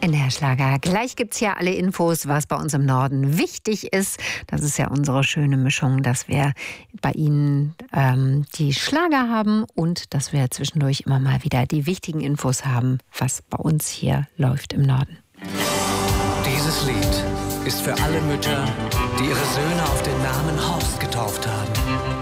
NDR-Schlager. Gleich gibt's ja alle Infos, was bei uns im Norden wichtig ist. Das ist ja unsere schöne Mischung, dass wir bei Ihnen die Schlager haben und dass wir zwischendurch immer mal wieder die wichtigen Infos haben, was bei uns hier läuft im Norden. Dieses Lied ist für alle Mütter, die ihre Söhne auf den Namen Horst getauft haben.